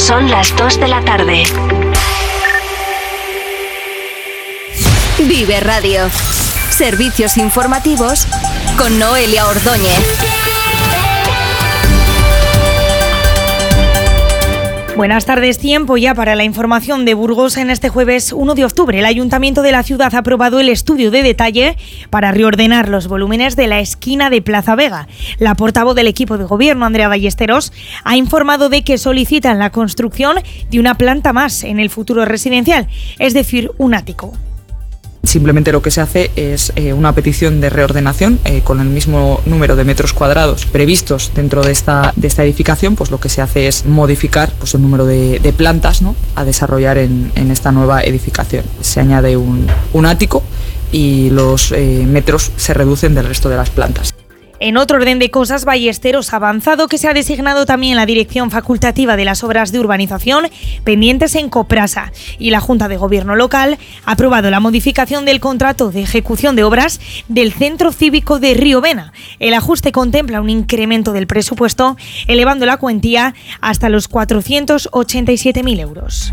Son las 2 de la tarde. Vive Radio. Servicios informativos con Noelia Ordóñez. Buenas tardes, tiempo ya para la información de Burgos. En este jueves 1 de octubre, el Ayuntamiento de la ciudad ha aprobado el estudio de detalle para reordenar los volúmenes de la esquina de Plaza Vega. La portavoz del equipo de gobierno, Andrea Ballesteros, ha informado de que solicitan la construcción de una planta más en el futuro residencial, es decir, un ático. Simplemente lo que se hace es una petición de reordenación con el mismo número de metros cuadrados previstos dentro de esta edificación. Pues lo que se hace es modificar pues, el número de plantas, ¿no?, a desarrollar en esta nueva edificación. Se añade un ático y los metros se reducen del resto de las plantas. En otro orden de cosas, Ballesteros ha avanzado que se ha designado también la dirección facultativa de las obras de urbanización pendientes en Coprasa y la Junta de Gobierno local ha aprobado la modificación del contrato de ejecución de obras del Centro Cívico de Riovena. El ajuste contempla un incremento del presupuesto, elevando la cuantía hasta los 487.000 euros.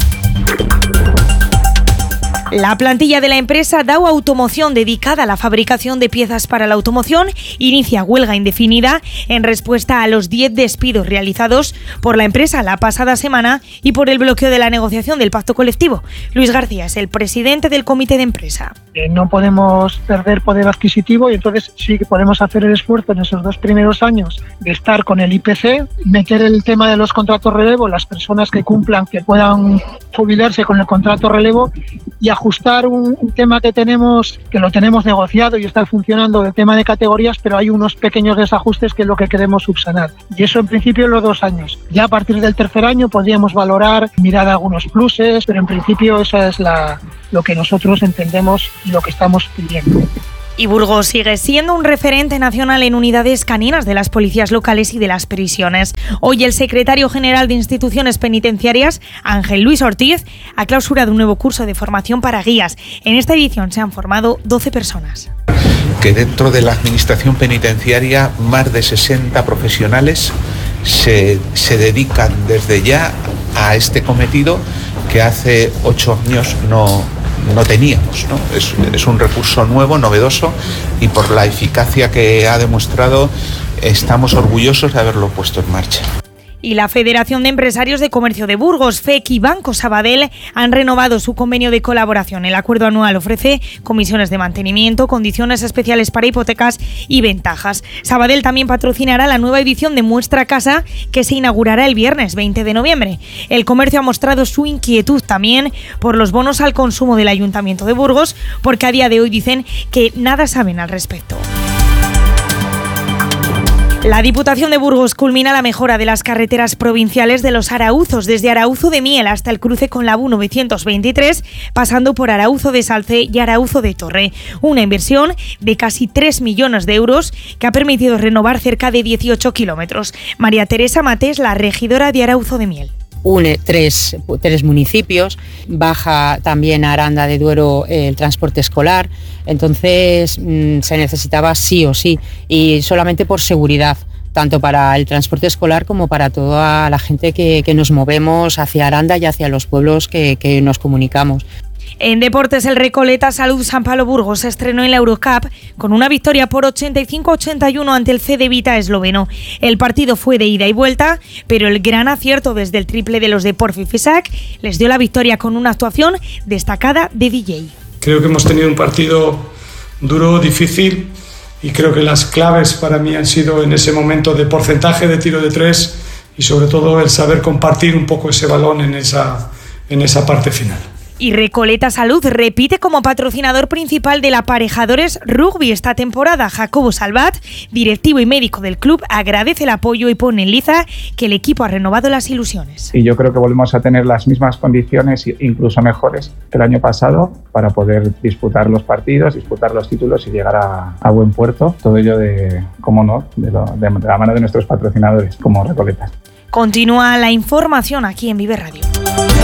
La plantilla de la empresa Dow Automoción, dedicada a la fabricación de piezas para la automoción, inicia huelga indefinida en respuesta a los 10 despidos realizados por la empresa la pasada semana y por el bloqueo de la negociación del pacto colectivo. Luis García es el presidente del comité de empresa. No podemos perder poder adquisitivo y entonces sí que podemos hacer el esfuerzo en esos 2 primeros años de estar con el IPC, meter el tema de los contratos relevo, las personas que cumplan, que puedan jubilarse con el contrato relevo y ajustar un tema que lo tenemos negociado y está funcionando, del tema de categorías, pero hay unos pequeños desajustes que es lo que queremos subsanar. Y eso en principio en los 2 años. Ya a partir del tercer año podríamos valorar, mirar algunos pluses, pero en principio esa es lo que nosotros entendemos y lo que estamos pidiendo. Y Burgos sigue siendo un referente nacional en unidades caninas de las policías locales y de las prisiones. Hoy el secretario general de Instituciones Penitenciarias, Ángel Luis Ortiz, ha clausurado un nuevo curso de formación para guías. En esta edición se han formado 12 personas. Que dentro de la administración penitenciaria más de 60 profesionales se dedican desde ya a este cometido que hace 8 años no teníamos, ¿no? Es un recurso nuevo, novedoso, y por la eficacia que ha demostrado estamos orgullosos de haberlo puesto en marcha. Y la Federación de Empresarios de Comercio de Burgos, FEC y Banco Sabadell han renovado su convenio de colaboración. El acuerdo anual ofrece comisiones de mantenimiento, condiciones especiales para hipotecas y ventajas. Sabadell también patrocinará la nueva edición de Muestra Casa, que se inaugurará el viernes 20 de noviembre. El comercio ha mostrado su inquietud también por los bonos al consumo del Ayuntamiento de Burgos, porque a día de hoy dicen que nada saben al respecto. La Diputación de Burgos culmina la mejora de las carreteras provinciales de los Arauzos, desde Arauzo de Miel hasta el cruce con la U923, pasando por Arauzo de Salce y Arauzo de Torre. Una inversión de casi 3 millones de euros que ha permitido renovar cerca de 18 kilómetros. María Teresa Matés, la regidora de Arauzo de Miel. Une tres municipios, baja también a Aranda de Duero el transporte escolar, entonces se necesitaba sí o sí, y solamente por seguridad, tanto para el transporte escolar como para toda la gente que nos movemos hacia Aranda y hacia los pueblos que nos comunicamos. En deportes, el Recoleta Salud San Pablo Burgos se estrenó en la Eurocup con una victoria por 85-81 ante el CD Vita esloveno. El partido fue de ida y vuelta, pero el gran acierto desde el triple de los de Porfi Fisac les dio la victoria con una actuación destacada de DJ. Creo que hemos tenido un partido duro, difícil, y creo que las claves para mí han sido en ese momento de porcentaje de tiro de 3 y sobre todo el saber compartir un poco ese balón en esa parte final. Y Recoleta Salud repite como patrocinador principal del Aparejadores Rugby esta temporada. Jacobo Salvat, directivo y médico del club, agradece el apoyo y pone en liza que el equipo ha renovado las ilusiones. Y yo creo que volvemos a tener las mismas condiciones, incluso mejores que el año pasado, para poder disputar los partidos, disputar los títulos y llegar a buen puerto. Todo ello de la mano de nuestros patrocinadores como Recoletas. Continúa la información aquí en Vive Radio.